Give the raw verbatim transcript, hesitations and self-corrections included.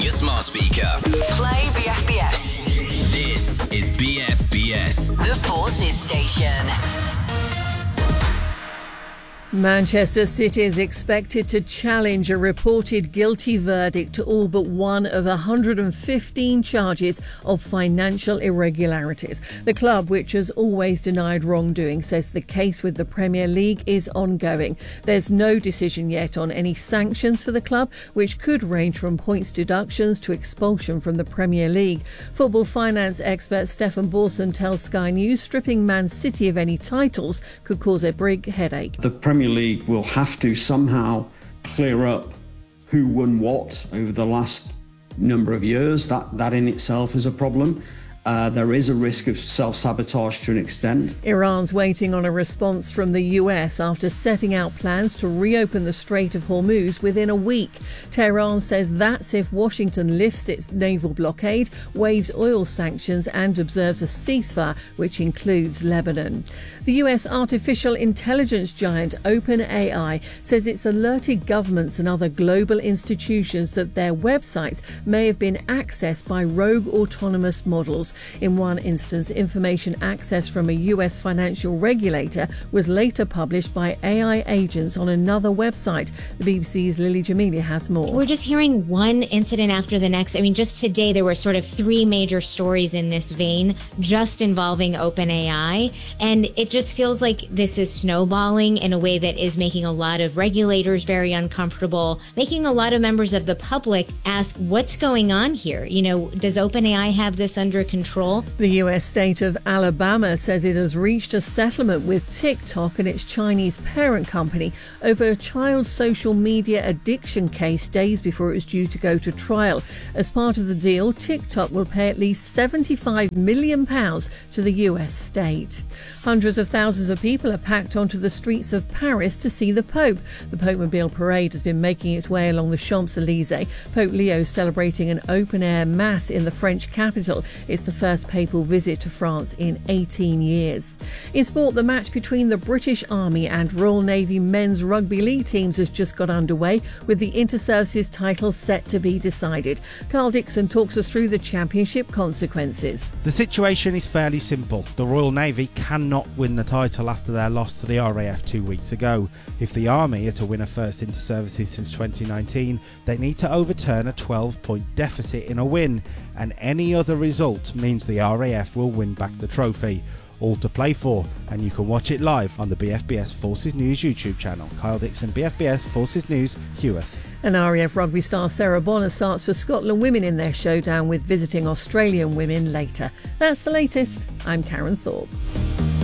your smart speaker. Play B F B S. This is B F B S. The Forces Station. Manchester City is expected to challenge a reported guilty verdict to all but one of one hundred fifteen charges of financial irregularities. The club, which has always denied wrongdoing, says the case with the Premier League is ongoing. There's no decision yet on any sanctions for the club, which could range from points deductions to expulsion from the Premier League. Football finance expert Stefan Borson tells Sky News stripping Man City of any titles could cause a big headache. The Premier League will have to somehow clear up who won what over the last number of years. That that in itself is a problem. Uh, there is a risk of self-sabotage to an extent. Iran's waiting on a response from the U S after setting out plans to reopen the Strait of Hormuz within a week. Tehran says that's if Washington lifts its naval blockade, waives oil sanctions and observes a ceasefire, which includes Lebanon. The U S artificial intelligence giant OpenAI says it's alerted governments and other global institutions that their websites may have been accessed by rogue autonomous models. In one instance, information accessed from a U S financial regulator was later published by A I agents on another website. The B B C's Lily Jamili has more. We're just hearing one incident after the next. I mean, just today there were sort of three major stories in this vein, just involving OpenAI. And it just feels like this is snowballing in a way that is making a lot of regulators very uncomfortable, making a lot of members of the public ask, what's going on here? You know, does OpenAI have this under control? The U S state of Alabama says it has reached a settlement with TikTok and its Chinese parent company over a child social media addiction case days before it was due to go to trial. As part of the deal, TikTok will pay at least seventy-five million pounds to the U S state. Hundreds of thousands of people are packed onto the streets of Paris to see the Pope. The Pope-mobile parade has been making its way along the Champs-Elysees. Pope Leo is celebrating an open-air mass in the French capital. It's the first papal visit to France in eighteen years. In sport, the match between the British Army and Royal Navy men's rugby league teams has just got underway, with the Inter-Services title set to be decided. Carl Dixon talks us through the championship consequences. The situation is fairly simple. The Royal Navy cannot win the title after their loss to the R A F two weeks ago. If the Army are to win a first Inter-Services since twenty nineteen, they need to overturn a twelve point deficit in a win, and any other result means the R A F will win back the trophy. All to play for, and you can watch it live on the B F B S Forces News YouTube channel. Kyle Dixon, B F B S Forces News, Heworth. And R A F rugby star Sarah Bonner starts for Scotland women in their showdown with visiting Australian women later. That's the latest. I'm Karen Thorpe.